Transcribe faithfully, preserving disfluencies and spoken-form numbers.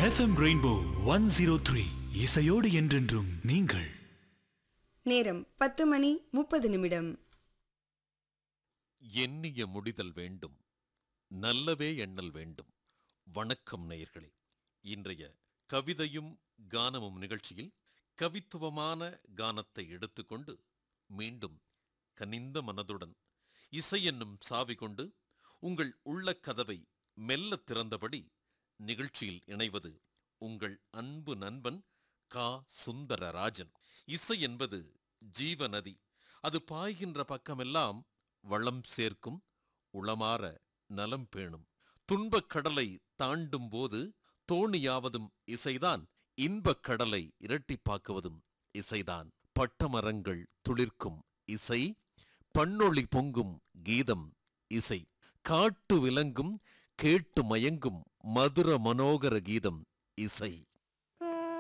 FM rainbow one zero three இசையோடு என்றென்றும் நீங்கள். நேரம் பத்து மணி முப்பது நிமிடம். எண்ணிய முடிதல் வேண்டும், நல்லவே எண்ணல் வேண்டும். வணக்கம் நேயர்களே. இன்றைய கவிதையும் கானமும் நிகழ்ச்சியில் கவித்துவமான கானத்தை எடுத்துக்கொண்டு மீண்டும் கனிந்த மனதுடன் இசை என்னும் சாவி கொண்டு உங்கள் உள்ள கதவை மெல்ல திறந்தபடி நிகழ்ச்சியில் இணைவது உங்கள் அன்பு நண்பன் கா சுந்தரராஜன். இசை என்பது ஜீவநதி. அது பாய்கின்ற பக்கமெல்லாம் வளம் சேர்க்கும், உளமாற நலம் பேணும். துன்பக் கடலை தாண்டும் போது தோணியாவதும் இசைதான், இன்பக் கடலை இரட்டிப்பாக்குவதும் இசைதான். பட்டமரங்கள் துளிர்க்கும் இசை, பண்ணொளி பொங்கும் கீதம் இசை, காட்டு விலங்கும் கேட்டு மயங்கும் மதுர மனோகர கீதம் இசை.